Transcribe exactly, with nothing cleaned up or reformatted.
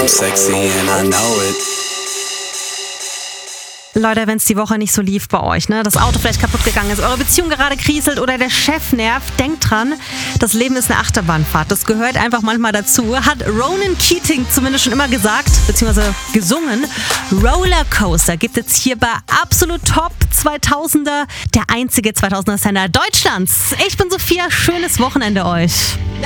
I'm sexy and I know it. Leute, wenn es die Woche nicht so lief bei euch, ne, das Auto vielleicht kaputt gegangen ist, eure Beziehung gerade kriselt oder der Chef nervt, denkt dran, das Leben ist eine Achterbahnfahrt. Das gehört einfach manchmal dazu. Hat Ronan Keating zumindest schon immer gesagt, beziehungsweise gesungen. Rollercoaster gibt es hier bei Absolut Top zweitausender, der einzige zweitausender Sender Deutschlands. Ich bin Sophia, schönes Wochenende euch.